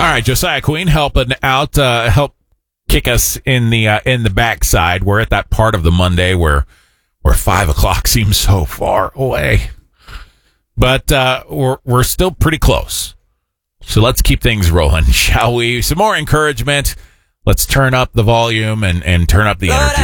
right, Josiah Queen helping out, help kick us in the backside. We're at that part of the Monday where 5 o'clock seems so far away, but we're still pretty close. So let's keep things rolling, shall we? Some more encouragement. Let's turn up the volume and turn up the energy.